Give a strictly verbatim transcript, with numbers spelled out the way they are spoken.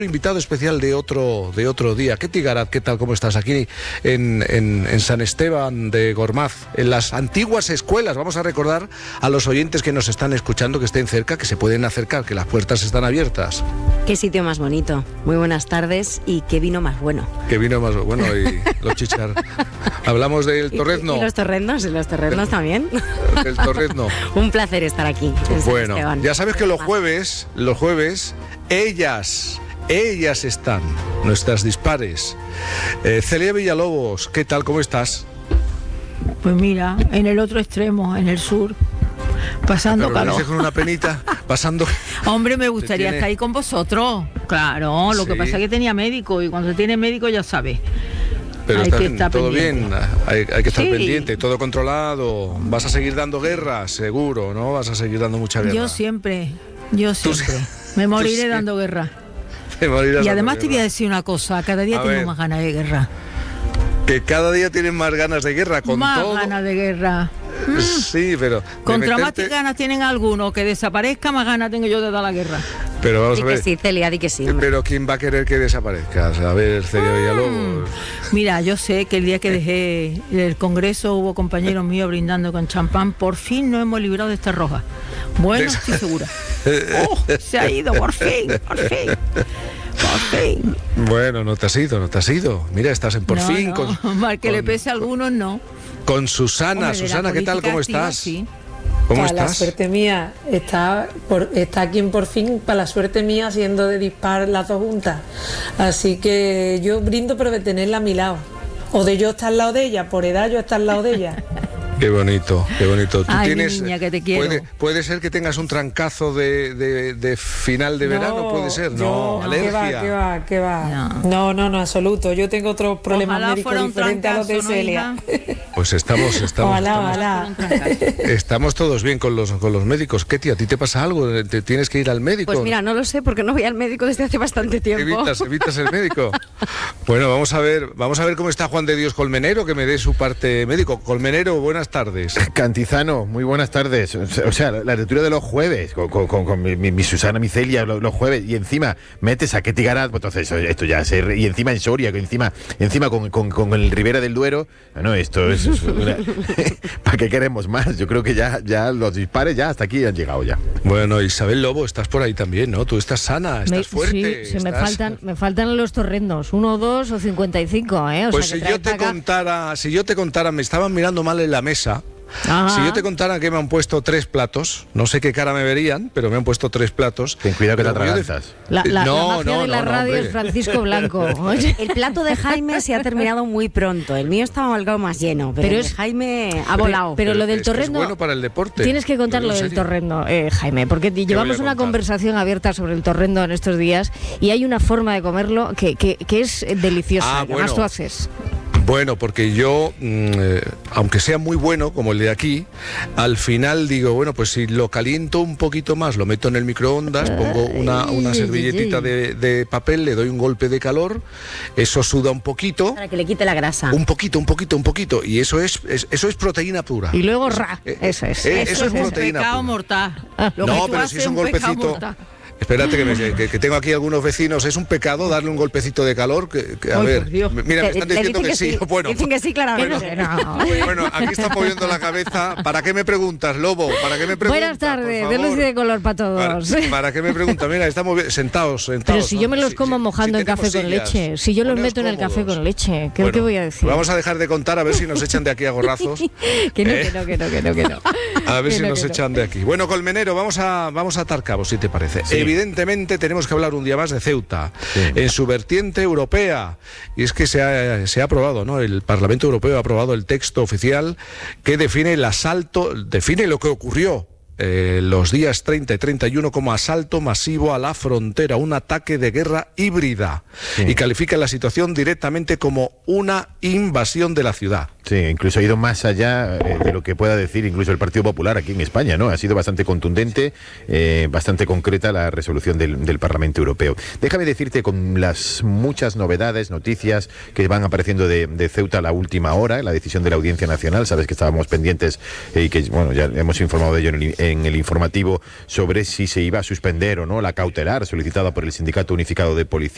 Invitado especial de otro de otro día. Ketty Garat, ¿qué tal? ¿Cómo estás? Aquí en, en, en San Esteban de Gormaz, en las antiguas escuelas. Vamos a recordar a los oyentes que nos están escuchando, que estén cerca, que se pueden acercar, que las puertas están abiertas. Qué sitio más bonito. Muy buenas tardes y qué vino más bueno. Qué vino más bueno y los chichar. Hablamos del torrezno. Y, y los torreznos, y los torreznos también. Del torrezno. Un placer estar aquí en San Bueno, Esteban. Ya sabes que los jueves, los jueves, ellas... Ellas están, nuestras dispares. Eh, Celia Villalobos, ¿qué tal? ¿Cómo estás? Pues mira, en el otro extremo, en el sur, pasando Pero calor. con una penita, pasando... Hombre, me gustaría tiene... estar ahí con vosotros. Claro, lo Sí. que pasa es que tenía médico y cuando se tiene médico ya sabes. Pero hay está que estar todo pendiente. bien, hay, hay que estar Sí. pendiente, todo controlado. Vas a seguir dando guerra, seguro, ¿no? Vas a seguir dando mucha guerra. Yo siempre, yo Tú siempre. sí. Me moriré sí. dando guerra. Te morirás Y dando además te voy a guerra. decir una cosa, cada día A tengo ver. más ganas de guerra. Que cada día tienen más ganas de guerra, con Más todo. ganas de guerra. Sí, pero... de Contra más meterte- ganas tienen algunos que desaparezca, más ganas tengo yo de dar la guerra. Pero vamos Di a que ver... sí, Celia, di que sí. hombre. Pero ¿quién va a querer que desaparezcas? A ver, Celia Villalobos... Mira, yo sé que el día que dejé el Congreso hubo compañeros míos brindando con champán. Por fin nos hemos librado de esta roja. Bueno, estoy segura. ¡Oh! Se ha ido, por fin, por fin. Por fin. Bueno, no te has ido, no te has ido. Mira, estás en Por No, fin no, con, mal que le con- pese a algunos, no. con Susana. Hombre, de la Susana, ¿qué tal? política ¿Cómo activa, estás? sí. ¿Cómo Para la estás? suerte mía, está, por, está aquí en Por Fin, para la suerte mía, haciendo de dispar las dos juntas. Así que yo brindo por de tenerla a mi lado. O de yo estar al lado de ella, por edad yo estar al lado de ella. Qué bonito, qué bonito. ¿Tú Ay, mi tienes, niña, que te quiero. Puede, puede ser que tengas un trancazo de, de, de final de verano, puede ser. No, yo- alergia. ¿Qué va, qué va, qué va? No. No, no, no, absoluto. Yo tengo otros problemas Ojalá médicos fuera un diferentes a los de trancazo, ¿no, Celia. Pues estamos, estamos, Ojalá, estamos, ojalá. estamos todos bien con los, con los médicos. Ketty, ¿a ti te pasa algo? ¿Te tienes que ir al médico? Pues mira, no lo sé porque no voy al médico desde hace bastante tiempo. Evitas, evitas el médico. Bueno, vamos a ver, vamos a ver cómo está Juan de Dios Colmenero, que me dé su parte médico. Colmenero, buenas tardes. Cantizano, muy buenas tardes. O sea, la lectura de los jueves, con, con- con- con mi, mi- mi Susana, mi Celia, los, los jueves, y encima metes a Ketty Garat, pues entonces esto ya se... Y encima en Soria, que encima encima con, con- con el Ribera del Duero, no, esto es... es una- ¿Para qué queremos más? Yo creo que ya, ya los dispares ya hasta aquí han llegado ya. Bueno, Isabel Lobo, estás por ahí también, ¿no? Tú estás sana, estás Me- fuerte. Sí, se me estás- faltan, me faltan los torrendos, uno, dos o cincuenta y cinco, ¿eh? O Pues sea, si que yo traes te para acá- contara, si yo te contara, me estaban mirando mal en la mesa. Ajá. Si yo te contara que me han puesto tres platos, no sé qué cara me verían, pero me han puesto tres platos. Ten cuidado que te Pero yo de- atragantas. La, la- No, la magia no, de la no, no, radio hombre. es Francisco Blanco. Oye. El plato de Jaime se ha terminado muy pronto. El mío estaba algo más lleno, pero, Pero el de es- Jaime ha volado. Pero lo del es que es torrendo... bueno para el deporte. Tienes que contar Lo lo digo en del serio. torrendo, eh, Jaime, porque llevamos voy a una contar? conversación abierta sobre el torrendo en estos días y hay una forma de comerlo que, que, que es deliciosa. Ah, que además bueno. tú haces. Bueno, porque yo, mm, eh, aunque sea muy bueno, como el de aquí, al final digo, bueno, pues si lo caliento un poquito más, lo meto en el microondas, pongo una, una Ay, servilletita ay, de, de papel, le doy un golpe de calor, eso suda un poquito, Para que le quite la grasa. un poquito, un poquito, un poquito, y eso es, es- eso es proteína pura. Y luego ra, Eh, eso es. eh, Eso, eso es es un proteína pecado pura. mortal. Lo No, que tú pero haces si es un pecado golpecito. mortal. Espérate que, me- que- que tengo aquí algunos vecinos, es un pecado darle un golpecito de calor. Que, que, a Ay, ver, por Dios. mira, me Le- están le diciendo dicen que, sí. Bueno, Dicen que sí, claramente. No. bueno, aquí está moviendo la cabeza. ¿Para qué me preguntas, Lobo? ¿Para qué me preguntas? Buenas tardes, por de luz y favor? de color para todos. ¿Para, ¿para qué me preguntas? Mira, estamos bien- sentados, sentados. Pero si yo me ¿no? los Sí, como sí, mojando sí en café tenemos con sillas. leche. Si yo los Poneos meto en el café cómodos. con leche, ¿qué, Bueno, ¿qué voy a decir? Vamos a dejar de contar a ver si nos echan de aquí a gorrazos. Que no, ¿Eh? que no, que no, que no, que no. A ver Que si no, nos que no. echan de aquí. Bueno, Colmenero, vamos a, vamos a atar cabos, si te parece. Evidentemente tenemos que hablar un día más de Ceuta, Sí. en su vertiente europea. Y es que se ha, se ha aprobado, ¿no? El Parlamento Europeo ha aprobado el texto oficial que define el asalto, define lo que ocurrió eh, los días treinta y treinta y uno como asalto masivo a la frontera, un ataque de guerra híbrida. Sí. Y califica la situación directamente como una invasión de la ciudad. Sí, incluso ha ido más allá eh, de lo que pueda decir incluso el Partido Popular aquí en España, ¿no? Ha sido bastante contundente, eh, bastante concreta la resolución del, del Parlamento Europeo. Déjame decirte, con las muchas novedades, noticias que van apareciendo de, de Ceuta a la última hora, la decisión de la Audiencia Nacional, sabes que estábamos pendientes eh, y que, bueno, ya hemos informado de ello en el, en el informativo sobre si se iba a suspender o no la cautelar solicitada por el Sindicato Unificado de Policía.